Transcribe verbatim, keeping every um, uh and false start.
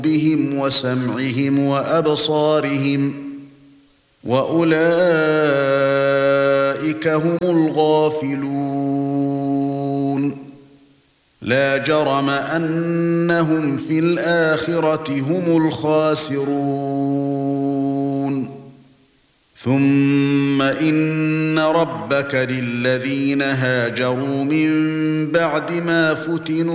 بهم وسمعهم وأبصارهم وأولئك هم الغافلون لا جرم أنهم في الآخرة هم الخاسرون ثم إن ربك للذين هاجروا من بعد ما فتنوا